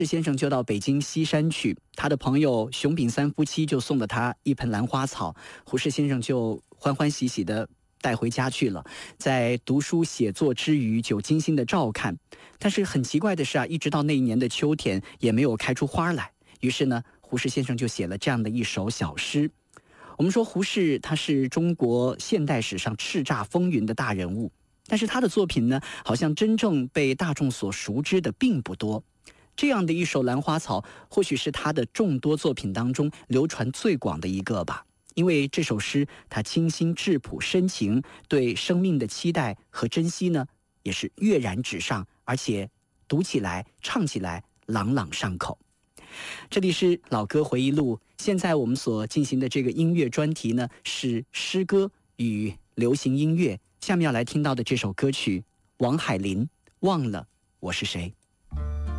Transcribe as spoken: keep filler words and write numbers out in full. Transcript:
先生就到北京西山去，他的朋友熊丙三夫妻就送了他一盆兰花草，胡适先生就欢欢喜喜的带回家去了，在读书写作之余就精心的照看。但是很奇怪的是啊，一直到那一年的秋天也没有开出花来。于是呢，胡适先生就写了这样的一首小诗。我们说胡适他是中国现代史上叱咤风云的大人物，但是他的作品呢，好像真正被大众所熟知的并不多。这样的一首兰花草，或许是他的众多作品当中流传最广的一个吧。因为这首诗，它清新质朴深情，对生命的期待和珍惜呢，也是跃然纸上，而且读起来、唱起来朗朗上口。这里是老歌回忆录，现在我们所进行的这个音乐专题呢，是诗歌与流行音乐。下面要来听到的这首歌曲，王海林《忘了我是谁》。